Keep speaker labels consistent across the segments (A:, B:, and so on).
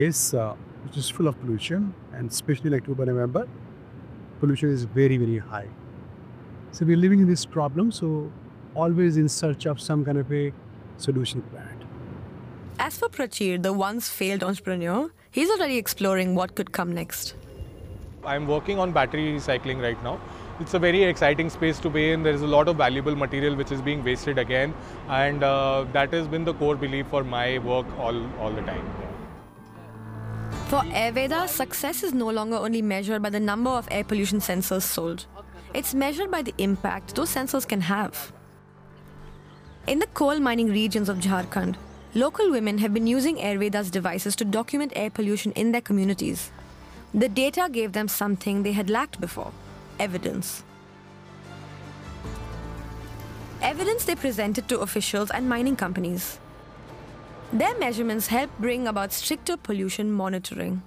A: Is which is full of pollution, and especially like October, November, pollution is very, very high. So we're living in this problem, so always in search of some kind of a solution plan.
B: As for Prachir, the once failed entrepreneur, he's already exploring what could come next.
C: I'm working on battery recycling right now. It's a very exciting space to be in. There is a lot of valuable material which is being wasted again, and that has been the core belief for my work all the time.
B: For Ayurveda, success is no longer only measured by the number of air pollution sensors sold. It's measured by the impact those sensors can have. In the coal mining regions of Jharkhand, local women have been using Ayurveda's devices to document air pollution in their communities. The data gave them something they had lacked before: evidence. Evidence they presented to officials and mining companies. Their measurements helped bring about stricter pollution monitoring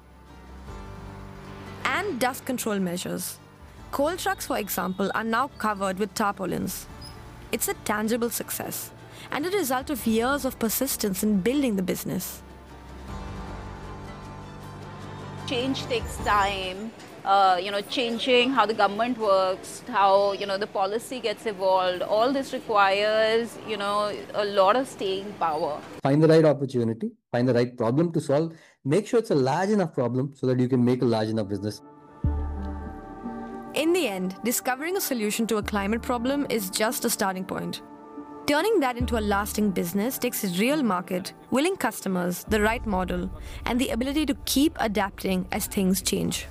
B: and dust control measures. Coal trucks, for example, are now covered with tarpaulins. It's a tangible success and a result of years of persistence in building the business.
D: Change takes time. Changing how the government works, how the policy gets evolved. All this requires a lot of staying power.
E: Find the right opportunity, find the right problem to solve. Make sure it's a large enough problem so that you can make a large enough business.
B: In the end, discovering a solution to a climate problem is just a starting point. Turning that into a lasting business takes a real market, willing customers, the right model, and the ability to keep adapting as things change.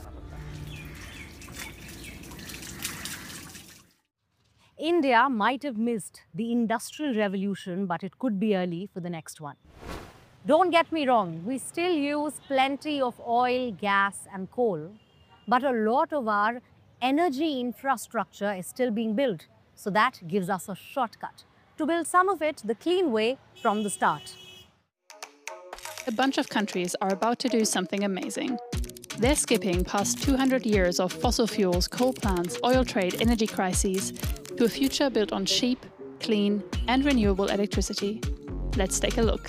F: India might have missed the Industrial Revolution, but it could be early for the next one. Don't get me wrong, we still use plenty of oil, gas and coal, but a lot of our energy infrastructure is still being built. So that gives us a shortcut to build some of it the clean way from the start.
G: A bunch of countries are about to do something amazing. They're skipping past 200 years of fossil fuels, coal plants, oil trade, energy crises, to a future built on cheap, clean, and renewable electricity. Let's take a look.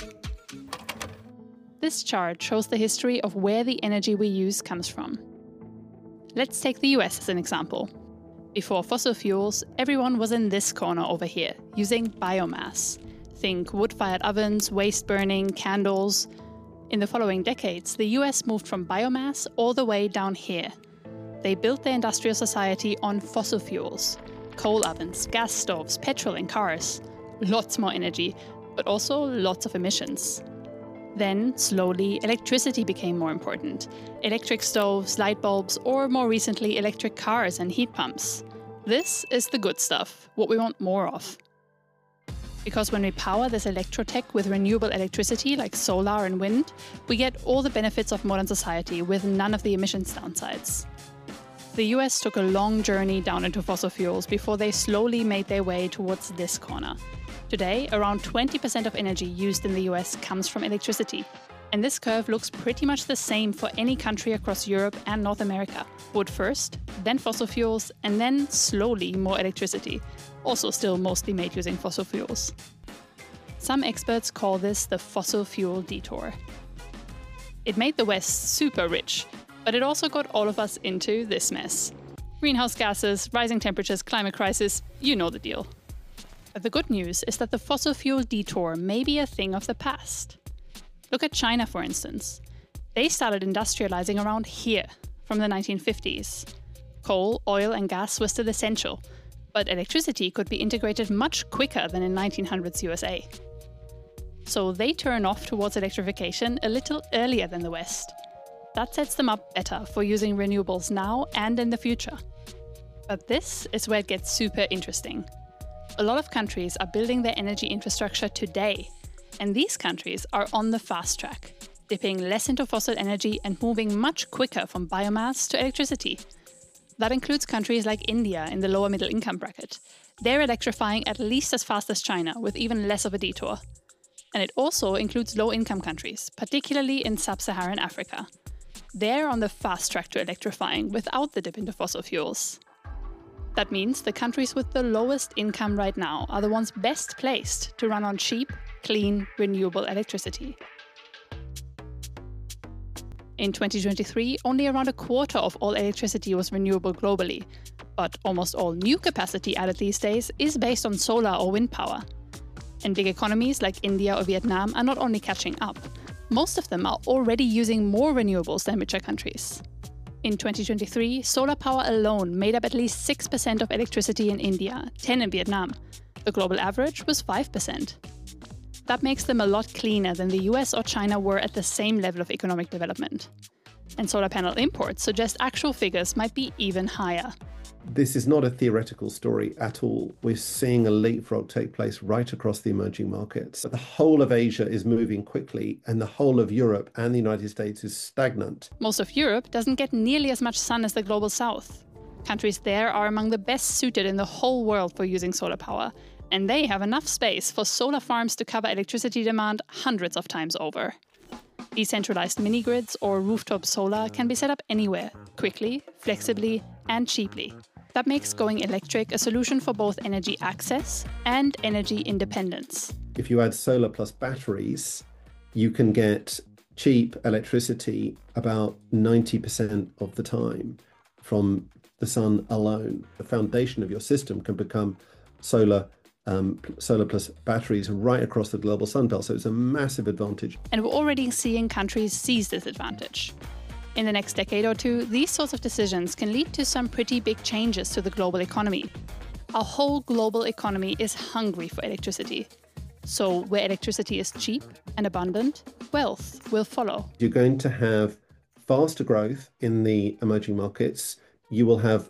G: This chart shows the history of where the energy we use comes from. Let's take the US as an example. Before fossil fuels, everyone was in this corner over here, using biomass. Think wood-fired ovens, waste burning, candles. In the following decades, the US moved from biomass all the way down here. They built their industrial society on fossil fuels. Coal ovens, gas stoves, petrol in cars. Lots more energy, but also lots of emissions. Then, slowly, electricity became more important. Electric stoves, light bulbs, or more recently, electric cars and heat pumps. This is the good stuff, what we want more of. Because when we power this electrotech with renewable electricity like solar and wind, we get all the benefits of modern society with none of the emissions downsides. The US took a long journey down into fossil fuels before they slowly made their way towards this corner. Today, around 20% of energy used in the US comes from electricity. And this curve looks pretty much the same for any country across Europe and North America. Wood first, then fossil fuels, and then slowly more electricity. Also still mostly made using fossil fuels. Some experts call this the fossil fuel detour. It made the West super rich, but it also got all of us into this mess. Greenhouse gases, rising temperatures, climate crisis, you know the deal. But the good news is that the fossil fuel detour may be a thing of the past. Look at China, for instance. They started industrializing around here, from the 1950s. Coal, oil and gas were still essential, but electricity could be integrated much quicker than in 1900s USA. So they turn off towards electrification a little earlier than the West. That sets them up better for using renewables now and in the future. But this is where it gets super interesting. A lot of countries are building their energy infrastructure today, and these countries are on the fast track, dipping less into fossil energy and moving much quicker from biomass to electricity. That includes countries like India in the lower middle income bracket. They're electrifying at least as fast as China, with even less of a detour. And it also includes low-income countries, particularly in sub-Saharan Africa. They're on the fast track to electrifying without the dip into fossil fuels. That means the countries with the lowest income right now are the ones best placed to run on cheap, clean, renewable electricity. In 2023, only around a quarter of all electricity was renewable globally, but almost all new capacity added these days is based on solar or wind power. And big economies like India or Vietnam are not only catching up, most of them are already using more renewables than richer countries. In 2023, solar power alone made up at least 6% of electricity in India, 10% in Vietnam. The global average was 5%. That makes them a lot cleaner than the US or China were at the same level of economic development. And solar panel imports suggest actual figures might be even higher.
H: This is not a theoretical story at all. We're seeing a leapfrog take place right across the emerging markets. The whole of Asia is moving quickly, and the whole of Europe and the United States is stagnant.
G: Most of Europe doesn't get nearly as much sun as the global south. Countries there are among the best suited in the whole world for using solar power, and they have enough space for solar farms to cover electricity demand hundreds of times over. Decentralized mini-grids or rooftop solar can be set up anywhere, quickly, flexibly, and cheaply. That makes going electric a solution for both energy access and energy independence.
H: If you add solar plus batteries, you can get cheap electricity about 90% of the time from the sun alone. The foundation of your system can become solar plus batteries right across the global sun belt. So it's a massive advantage.
G: And we're already seeing countries seize this advantage. In the next decade or two, these sorts of decisions can lead to some pretty big changes to the global economy. Our whole global economy is hungry for electricity. So where electricity is cheap and abundant, wealth will follow.
H: You're going to have faster growth in the emerging markets. You will have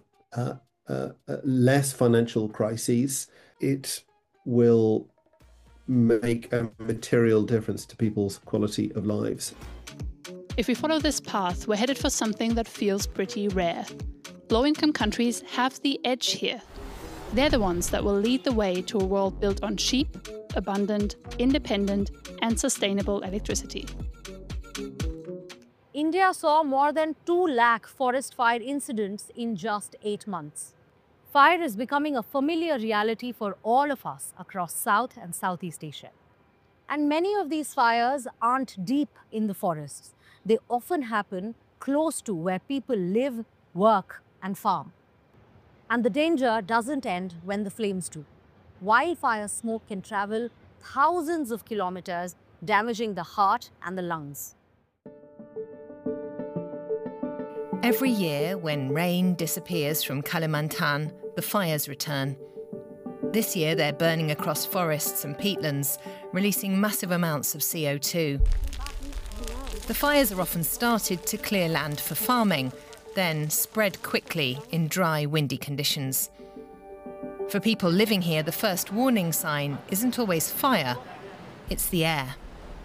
H: less financial crises. It will make a material difference to people's quality of lives.
G: If we follow this path, we're headed for something that feels pretty rare. Low-income countries have the edge here. They're the ones that will lead the way to a world built on cheap, abundant, independent, and sustainable electricity.
F: India saw more than 2 lakh forest fire incidents in just 8 months. Fire is becoming a familiar reality for all of us across South and Southeast Asia. And many of these fires aren't deep in the forests. They often happen close to where people live, work, and farm. And the danger doesn't end when the flames do. Wildfire smoke can travel thousands of kilometers, damaging the heart and the lungs.
I: Every year, when rain disappears from Kalimantan, the fires return. This year, they're burning across forests and peatlands, releasing massive amounts of CO2. The fires are often started to clear land for farming, then spread quickly in dry, windy conditions. For people living here, the first warning sign isn't always fire, it's the air.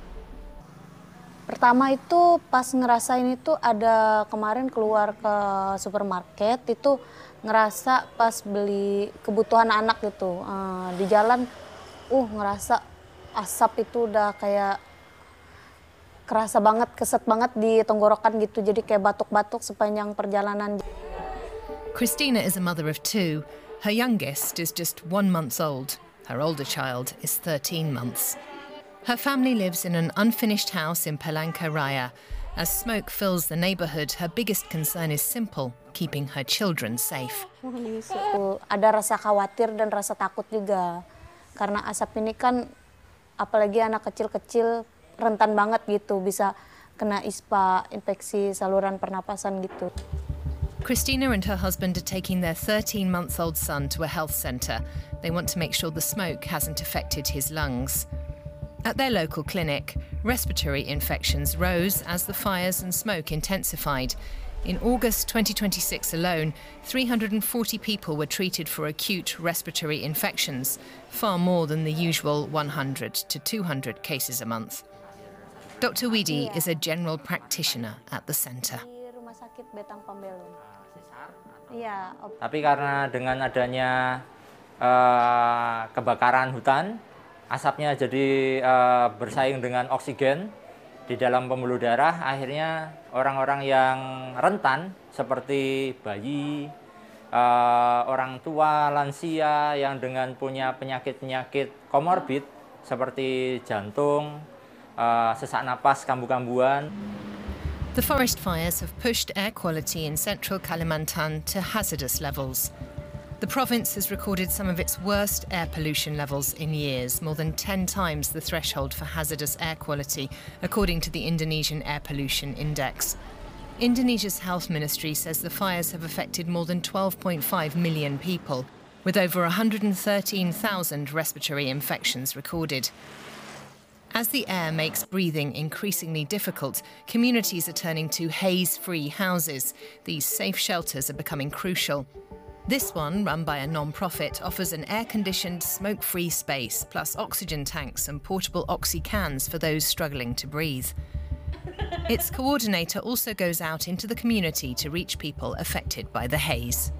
J: Pertama itu pas ngerasain itu ada kemarin keluar ke supermarket itu ngerasa pas beli kebutuhan anak gitu di jalan ngerasa asap itu udah kayak kerasa banget, keset banget di tenggorokan gitu, jadi kayak batuk-batuk sepanjang perjalanan.
I: Christina is a mother of 2. Her youngest is just 1 month old. Her older child is 13 months. Her family lives in an unfinished house in Palangkaraya. As smoke fills the neighborhood, her biggest concern is simple, keeping her children safe.
J: Ada rasa khawatir dan rasa takut juga. Karena asap ini kan, apalagi anak kecil-kecil, rentan banget gitu, bisa kena ISPA, infeksi saluran pernapasan gitu.
I: Christina and her husband are taking their 13-month-old son to a health centre. They want to make sure the smoke hasn't affected his lungs. At their local clinic, respiratory infections rose as the fires and smoke intensified. In August 2026 alone, 340 people were treated for acute respiratory infections, far more than the usual 100 to 200 cases a month. Dr. Widi is a general practitioner at the centre.
K: Tapi karena dengan adanya kebakaran hutan, asapnya jadi bersaing dengan oksigen di dalam pembuluh darah, akhirnya orang-orang yang rentan seperti bayi, orang tua, lansia yang dengan punya penyakit-penyakit komorbid seperti jantung, sesak napas, kambuh-kambuhan.
I: The forest fires have pushed air quality in central Kalimantan to hazardous levels. The province has recorded some of its worst air pollution levels in years, more than 10 times the threshold for hazardous air quality, according to the Indonesian Air Pollution Index. Indonesia's health ministry says the fires have affected more than 12.5 million people, with over 113,000 respiratory infections recorded. As the air makes breathing increasingly difficult, communities are turning to haze-free houses. These safe shelters are becoming crucial. This one, run by a non-profit, offers an air-conditioned, smoke-free space, plus oxygen tanks and portable oxy cans for those struggling to breathe. Its coordinator also goes out into the community to reach people affected by the haze.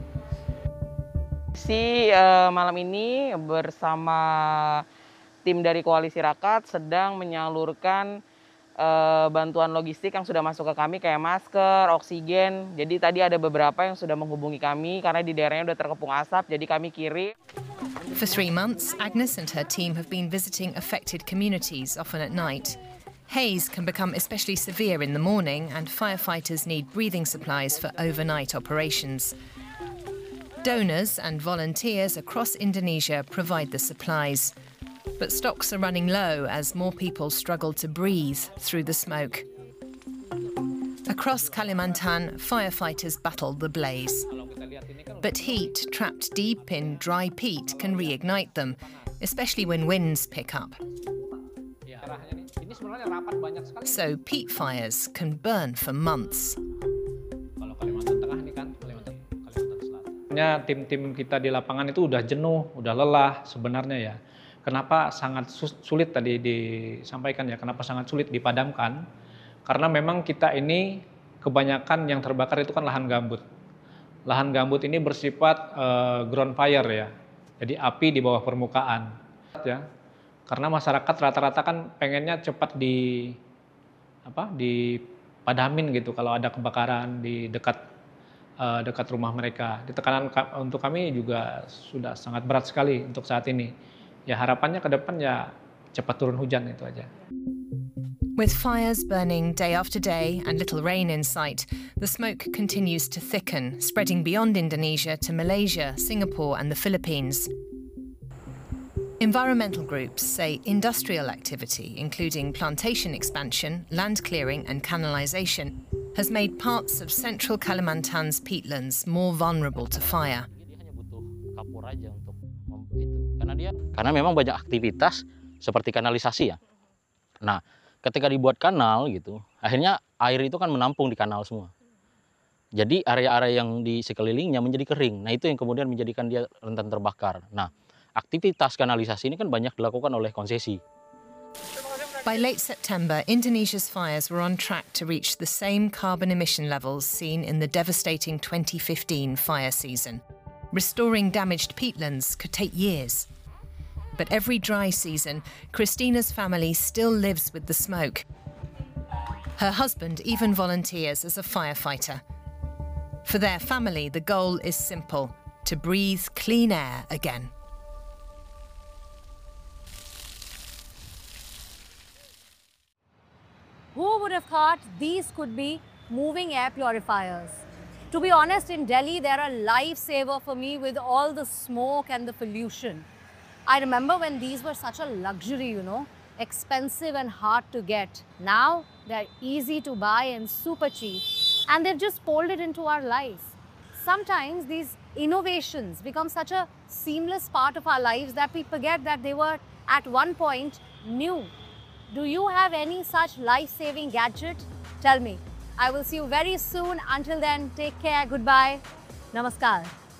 L: Malam ini bersama tim dari Koalisi Rakyat sedang menyalurkan bantuan logistik yang sudah masuk ke kami kayak masker, oksigen. Jadi tadi ada beberapa yang sudah menghubungi kami karena di daerahnya udah terkepung asap, jadi kami kirim.
I: For 3 months, Agnes and her team have been visiting affected communities, often at night. Haze can become especially severe in the morning, and firefighters need breathing supplies for overnight operations. Donors and volunteers across Indonesia provide the supplies. But stocks are running low as more people struggle to breathe through the smoke. Across Kalimantan, firefighters battle the blaze. But heat trapped deep in dry peat can reignite them, especially when winds pick up. So peat fires can burn for months.
M: Tim-tim kita di lapangan itu udah jenuh, udah lelah sebenarnya ya. Kenapa sangat sulit tadi disampaikan ya, kenapa sangat sulit dipadamkan? Karena memang kita ini kebanyakan yang terbakar itu kan lahan gambut. Lahan gambut ini bersifat ground fire ya, jadi api di bawah permukaan. Ya. Karena masyarakat rata-rata kan pengennya cepat dipadamin gitu kalau ada kebakaran di dekat rumah mereka. Tekanan untuk kami juga sudah sangat berat sekali untuk saat ini. Ya harapannya ke depan ya cepat turun hujan itu aja.
I: With fires burning day after day and little rain in sight, the smoke continues to thicken, spreading beyond Indonesia to Malaysia, Singapore and the Philippines. Environmental groups say industrial activity, including plantation expansion, land clearing and canalisation, has made parts of central Kalimantan's peatlands more vulnerable to fire.
N: Karena memang banyak aktivitas seperti kanalisasi ya. Nah, ketika dibuat kanal gitu, akhirnya air itu kan menampung di kanal semua. Jadi area-area yang di sekelilingnya menjadi kering. Nah, itu yang kemudian menjadikan dia rentan terbakar. Nah, aktivitas kanalisasi ini kan banyak dilakukan oleh konsesi.
I: By late September, Indonesia's fires were on track to reach the same carbon emission levels seen in the devastating 2015 fire season. Restoring damaged peatlands could take years. But every dry season, Christina's family still lives with the smoke. Her husband even volunteers as a firefighter. For their family, the goal is simple: to breathe clean air again.
F: Who would have thought these could be moving air purifiers? To be honest, in Delhi, they're a lifesaver for me with all the smoke and the pollution. I remember when these were such a luxury, you know, expensive and hard to get. Now, they're easy to buy and super cheap, and they've just folded into our lives. Sometimes these innovations become such a seamless part of our lives that we forget that they were at one point new. Do you have any such life-saving gadget? Tell me. I will see you very soon. Until then, take care. Goodbye. Namaskar.